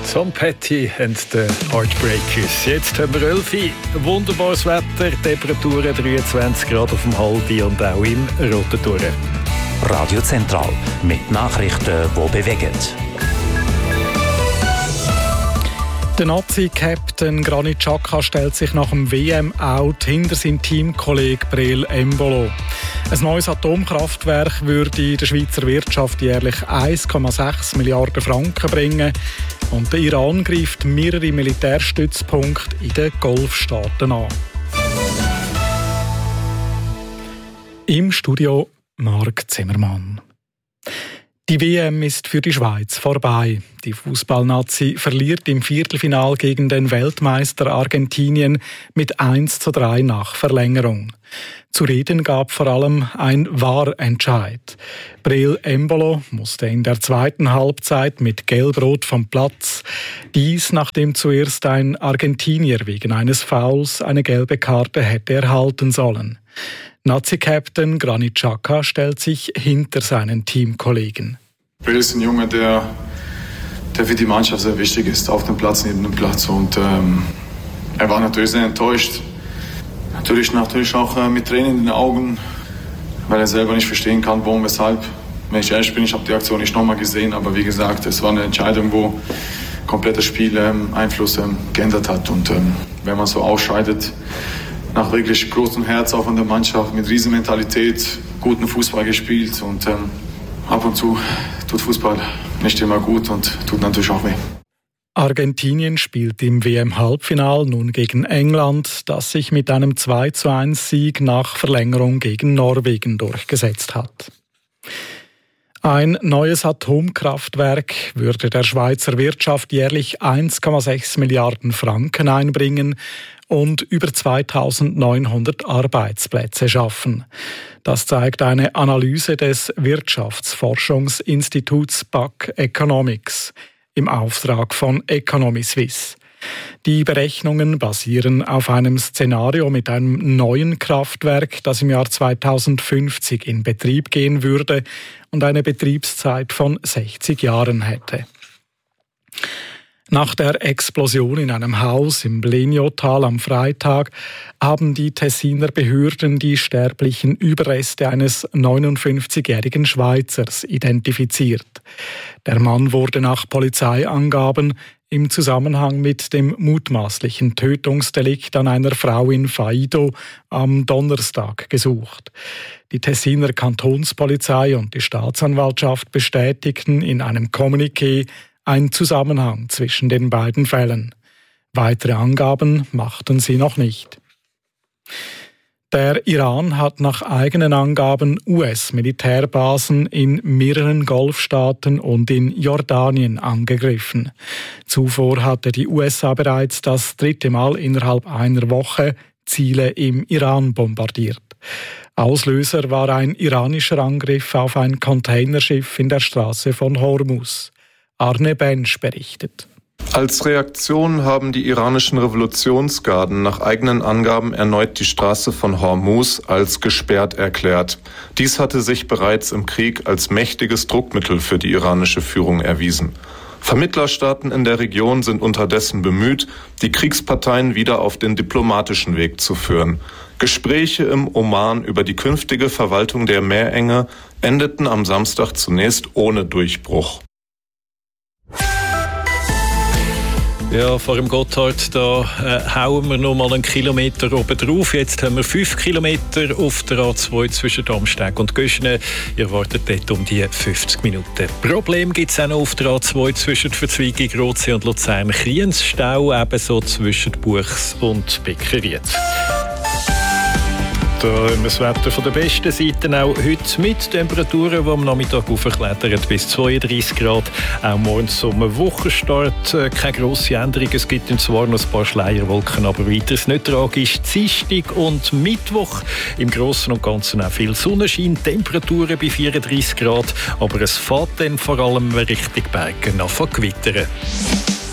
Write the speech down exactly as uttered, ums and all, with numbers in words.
Tom Petty and the Heartbreakers. Jetzt haben wir elf Uhr. Wunderbares Wetter, Temperaturen dreiundzwanzig Grad auf dem Haldi und auch im Rotentor. Radio Zentral mit Nachrichten, die bewegen. Der Nazi-Captain Granit Xhaka stellt sich nach dem W M-Out hinter seinem Teamkollegen Breel Embolo. Ein neues Atomkraftwerk würde der Schweizer Wirtschaft jährlich eins Komma sechs Milliarden Franken bringen. Und der Iran greift mehrere Militärstützpunkte in den Golfstaaten an. Im Studio Marc Zimmermann. Die W M ist für die Schweiz vorbei. Die Fußballnazi verliert im Viertelfinal gegen den Weltmeister Argentinien mit eins zu drei nach Verlängerung. Zu reden gab vor allem ein Wahrentscheid. Breel Embolo musste in der zweiten Halbzeit mit Gelb-Rot vom Platz. Dies, nachdem zuerst ein Argentinier wegen eines Fouls eine gelbe Karte hätte erhalten sollen. Nazi-Captain Granit Xhaka stellt sich hinter seinen Teamkollegen. Breel ist ein Junge, der, der für die Mannschaft sehr wichtig ist, auf dem Platz, neben dem Platz. Und ähm, er war natürlich sehr enttäuscht. Natürlich, natürlich auch äh, mit Tränen in den Augen, weil er selber nicht verstehen kann, warum, weshalb. Wenn ich ehrlich bin, ich habe die Aktion nicht nochmal gesehen, aber wie gesagt, es war eine Entscheidung, wo komplett das Spiel ähm, Einfluss ähm, geändert hat. Und ähm, wenn man so ausscheidet, nach wirklich großem Herz auch von der Mannschaft, mit riesen Mentalität, guten Fußball gespielt und ähm, ab und zu tut Fußball nicht immer gut und tut natürlich auch weh. Argentinien spielt im W M-Halbfinal nun gegen England, das sich mit einem zwei zu eins Sieg nach Verlängerung gegen Norwegen durchgesetzt hat. Ein neues Atomkraftwerk würde der Schweizer Wirtschaft jährlich eins Komma sechs Milliarden Franken einbringen und über zweitausendneunhundert Arbeitsplätze schaffen. Das zeigt eine Analyse des Wirtschaftsforschungsinstituts B A C Economics im Auftrag von Economy Suisse. Die Berechnungen basieren auf einem Szenario mit einem neuen Kraftwerk, das im Jahr zweitausendfünfzig in Betrieb gehen würde und eine Betriebszeit von sechzig Jahren hätte. Nach der Explosion in einem Haus im Bleniotal am Freitag haben die Tessiner Behörden die sterblichen Überreste eines neunundfünfzigjährigen Schweizers identifiziert. Der Mann wurde nach Polizeiangaben im Zusammenhang mit dem mutmaßlichen Tötungsdelikt an einer Frau in Faido am Donnerstag gesucht. Die Tessiner Kantonspolizei und die Staatsanwaltschaft bestätigten in einem Kommuniqué einen Zusammenhang zwischen den beiden Fällen. Weitere Angaben machten sie noch nicht. Der Iran hat nach eigenen Angaben U S-Militärbasen in mehreren Golfstaaten und in Jordanien angegriffen. Zuvor hatte die U S A bereits das dritte Mal innerhalb einer Woche Ziele im Iran bombardiert. Auslöser war ein iranischer Angriff auf ein Containerschiff in der Straße von Hormuz. Arne Bensch berichtet. Als Reaktion haben die iranischen Revolutionsgarden nach eigenen Angaben erneut die Straße von Hormuz als gesperrt erklärt. Dies hatte sich bereits im Krieg als mächtiges Druckmittel für die iranische Führung erwiesen. Vermittlerstaaten in der Region sind unterdessen bemüht, die Kriegsparteien wieder auf den diplomatischen Weg zu führen. Gespräche im Oman über die künftige Verwaltung der Meerenge endeten am Samstag zunächst ohne Durchbruch. Ja, vor dem Gotthard, da äh, hauen wir noch mal einen Kilometer oben drauf. Jetzt haben wir fünf Kilometer auf der A zwei zwischen Damsteg und Göschene. Ihr wartet dort um die fünfzig Minuten. Problem gibt es auch noch auf der A zwei zwischen Verzweigung Rotsee und Luzern-Kriens. Stau ebenso zwischen Buchs und Beckeriet. Da haben wir das Wetter von der besten Seite auch heute mit Temperaturen, die am Nachmittag aufklettern bis zweiunddreißig Grad. Auch morgens zum Wochenstart äh, keine grosse Änderung. Es gibt zwar noch ein paar Schleierwolken, aber weiteres nicht tragisch. Dienstag und Mittwoch im Großen und Ganzen auch viel Sonnenschein. Temperaturen bei vierunddreißig Grad, aber es fährt dann vor allem Richtung Bergen an gewittern.